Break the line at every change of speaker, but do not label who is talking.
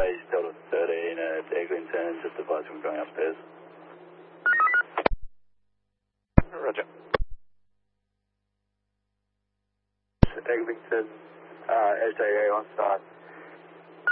Base Delta 13 at Eglinton, just advise we're going upstairs.
Roger.
Eglinton, SAA on start.